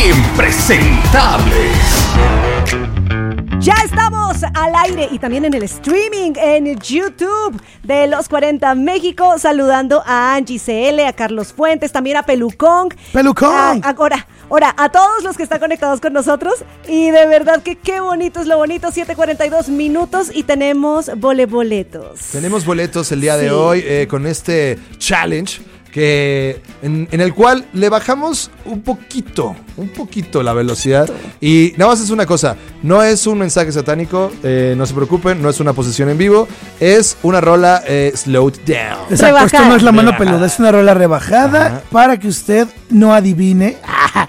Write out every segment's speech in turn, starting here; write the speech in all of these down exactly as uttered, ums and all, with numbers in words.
impresentables. Ya estamos al aire y también en el streaming en YouTube de Los cuarenta México, saludando a Angie C L, a Carlos Fuentes, también a Pelucón. Pelucón. A, a, ahora, ahora, a todos los que están conectados con nosotros. Y de verdad que qué bonito es lo bonito, siete cuarenta y dos minutos y tenemos voleboletos. Tenemos boletos el día Sí. de hoy eh, con este challenge. Que en, en el cual le bajamos un poquito, un poquito la velocidad. Y nada más es una cosa, no es un mensaje satánico, eh, no se preocupen, no es una posesión en vivo, es una rola eh, slowed down. Exacto, Rebajada. esto no es la mano Rebajada. peluda, es una rola rebajada. Ajá. Para que usted no adivine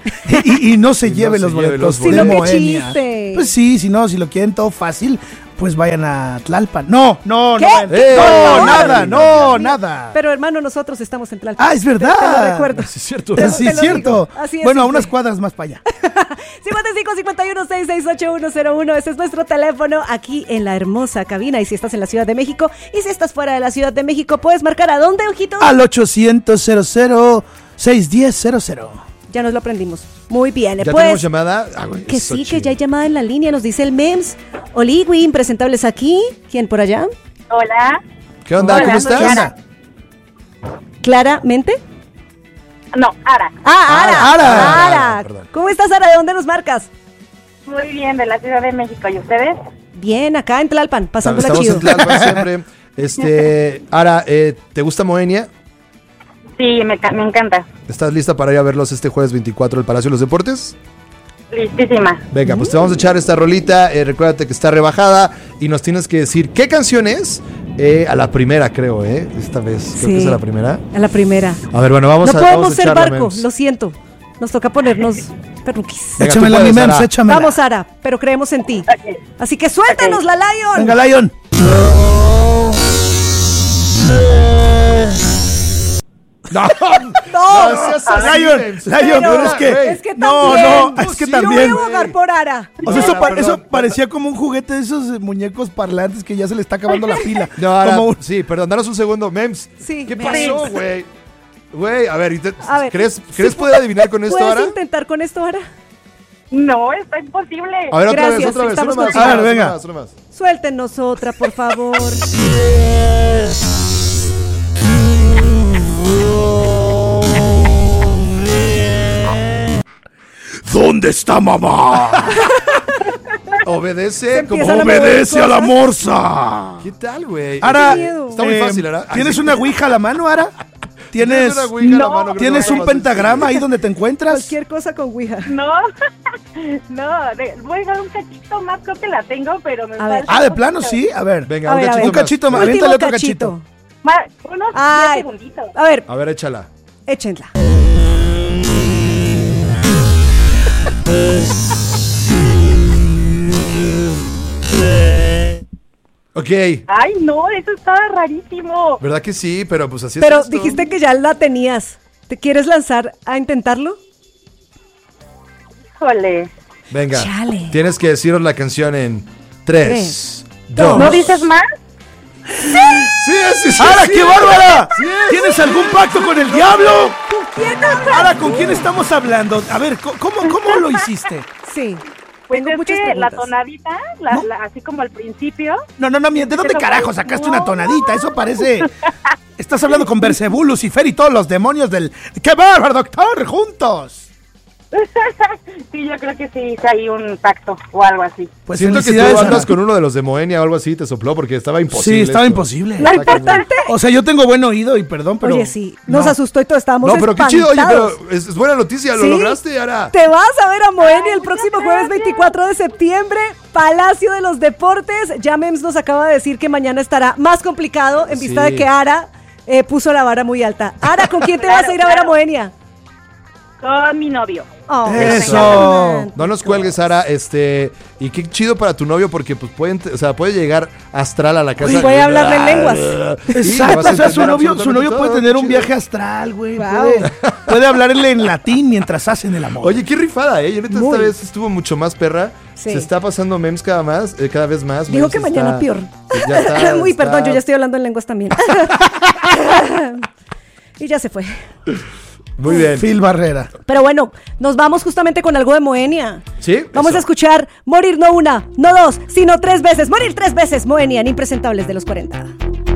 y, y no se Y no lleve se los lleve boletos los Si de no, qué Moenia. chiste. Pues sí, si no, si lo quieren todo fácil, pues vayan a Tlalpan. No, no, ¿Qué? no. vayan. ¡Eh! No, No, nada, no, no, nada. Pero hermano, nosotros estamos en Tlalpan. Ah, es Te, te lo verdad. recuerdo. Sí, es cierto. Te- Sí, te es lo cierto. digo. Así es, Bueno, a simple. unas cuadras más para allá. cincuenta y cinco, cincuenta y uno, sesenta y seis, ochenta y uno cero uno. Ese es nuestro teléfono aquí en la hermosa cabina. Y si estás en la Ciudad de México y si estás fuera de la Ciudad de México, puedes marcar ¿a dónde, ojito? Al ochocientos, cero cero, seiscientos diez, cero cero. Ya nos lo aprendimos. Muy bien. ¿Ya pues, tenemos llamada? Ah, güey, que eso sí, chido. que ya hay llamada en la línea. Nos dice el Mems. Oligui, impresentables aquí. ¿Quién por allá? Hola. ¿Qué onda? Hola, ¿Cómo soy estás? Ara. ¿Claramente? No, Ara. Ah, Ara. Ara. Ara. Perdón. ¿Cómo estás, Ara? ¿De dónde nos marcas? Muy bien, de la Ciudad de México. ¿Y ustedes? Bien, acá en Tlalpan, pasándola Estamos chido. en Tlalpan siempre. Este, Ara, eh, ¿te gusta Moenia? Sí, me, ca- me encanta. ¿Estás lista para ir a verlos este jueves veinticuatro al Palacio de los Deportes? Listísima. Venga, pues te vamos a echar esta rolita. Eh, recuérdate que está rebajada y nos tienes que decir qué canción es. Eh, a la primera, creo, ¿eh? Esta vez, creo Sí. que es a la primera. A la primera. A ver, bueno, vamos no a podemos vamos a ser echarla, barco, Mems. lo siento. Nos toca ponernos perruquis. Venga, tú Échamela, mi puedes, Mems, Ara. échamela. Vamos, Ara, pero creemos en ti. Ok. Así que suéltanos Ok. la Lion. Venga, Lion. No, No, no seas así, Lion, Mems. Lion, Pero- pero es que. güey. es que No, también. no, es que Sí, Yo voy también. a abogar por Ara. O sea, eso, No, pa- perdón, eso perdón. parecía como un juguete de esos eh, muñecos parlantes que ya se le está acabando la pila. No, Ara, Como un- sí, perdón, danos un segundo, Mems. Sí, ¿Qué Mems. pasó, güey? Güey, a ver, ¿y te- A ver, ¿crees, sí ¿crees pu- poder adivinar con esto, ¿Puedes Ara? intentar con esto, Ara? No, está imposible. A ver, otra Gracias, vez, otra vez. estamos Una más, contigo. una A ver, más, venga. una más, una más. Suéltenos otra, por favor. ¿Dónde está mamá? Obedece como empiezan a mover Obedece a la cosas. morsa. ¿Qué tal, güey? Ara, miedo. Está muy eh, fácil, Ara. ¿Tienes una ouija a la mano, Ara? ¿Tienes, una ouija a la No. mano, creo que ¿tienes va un más sencillo. pentagrama ahí donde te encuentras? Cualquier cosa con Ouija. No, no, de- voy a dar un cachito más, creo que la tengo, pero me A ver. falta Ah, de un plano, poquito. sí. A ver. Venga, A un ver, a cachito ver. Un más. cachito más. Último Aviéntale otro cachito. Ma- unos Ay. diez segunditos. A ver, A ver, échala. échenla. Ok. Ay, no, eso estaba rarísimo. ¿Verdad que sí? Pero pues así es Pero esto. dijiste que ya la tenías. ¿Te quieres lanzar a intentarlo? Híjole. Venga. Chale. Tienes que deciros la canción en tres, dos. dos. ¿No dices más? Sí, sí, sí. ¡Ara, sí. qué bárbara! Sí es. ¿Tienes algún pacto con el diablo? ¿Con quién hablas? Ara, ¿con quién estamos hablando? A ver, ¿cómo, cómo lo hiciste? Sí. Pues Tengo es muchas que la preguntas. tonadita, la- ¿No? la- así como al principio. No, no, no, ¿de dónde Eso carajo parece- sacaste no. una tonadita? Eso parece... Estás hablando con Bersebú, Lucifer y todos los demonios del... ¡Qué bárbaro, doctor! ¡Juntos! Sí, yo creo que sí hice ahí un pacto o algo así. Pues Siento que tú felicidades, andas Ara. con uno de los de Moenia o algo así, te sopló porque estaba imposible. Sí, estaba esto. imposible. Lo importante. O sea, yo tengo buen oído y perdón, pero... Oye, sí. Nos no. asustó y todos estábamos No, pero qué chido, oye, espantados. pero es, es buena noticia, lo Sí. lograste, Ara. Te vas a ver a Moenia Ay, el muchas próximo jueves gracias. veinticuatro de septiembre, Palacio de los Deportes. Ya Mems nos acaba de decir que mañana estará más complicado en vista Sí. de que Ara eh, puso la vara muy alta. Ara, ¿con quién te Claro, vas a ir a ver a claro. Moenia? Con mi novio. Oh, Eso. No nos cuelgues, Sara, este, y qué chido para tu novio porque pues pueden, o sea, puede llegar astral a la casa. Oye, puede hablarle en lenguas. Exacto, o sea, su novio, su novio puede tener un Chido. viaje astral, güey. Wow. Puede, puede hablarle en latín mientras hacen el amor. Oye, qué rifada, eh. Yo neta Muy. esta vez estuvo mucho más perra. Sí. Se está pasando memes cada más, eh, cada vez más. Dijo Memes que mañana está- peor. Ya está, Uy, está- perdón, yo ya estoy hablando en lenguas también. Y ya se fue. Muy bien. Phil Barrera. Pero bueno, nos vamos justamente con algo de Moenia. Sí. Vamos eso. a escuchar Morir no una, no dos, sino tres veces. Morir tres veces, Moenia, en Impresentables de los cuarenta.